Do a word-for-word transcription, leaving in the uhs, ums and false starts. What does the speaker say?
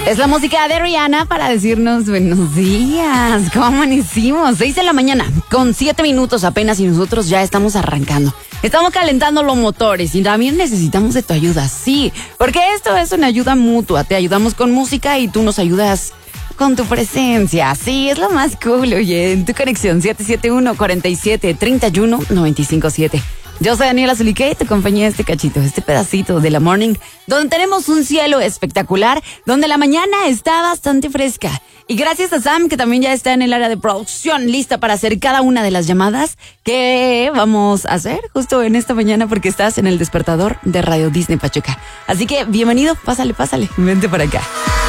Es la música de Rihanna para decirnos buenos días. ¿Cómo amanecimos? Seis de la mañana, con siete minutos apenas y nosotros ya estamos arrancando. Estamos calentando los motores y también necesitamos de tu ayuda, sí, porque esto es una ayuda mutua. Te ayudamos con música y tú nos ayudas con tu presencia. Sí, es lo más cool, oye, en tu conexión siete siete uno, cuatro siete, tres uno, nueve cinco siete. Yo soy Daniela Zulique y te acompañé este cachito, este pedacito de la morning, donde tenemos un cielo espectacular, donde la mañana está bastante fresca. Y gracias a Sam, que también ya está en el área de producción, lista para hacer cada una de las llamadas que vamos a hacer justo en esta mañana, porque estás en el despertador de Radio Disney Pachuca. Así que bienvenido, pásale, pásale, vente para acá.